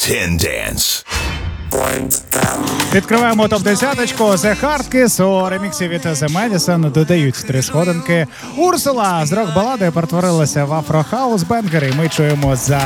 10 Dance. Відкриваємо топ-10. The Hardkiss у реміксі від The Madison додають 3 сходинки. Урсула з рок-баладою перетворилася в афро-хаус бенгер, і ми чуємо зараз.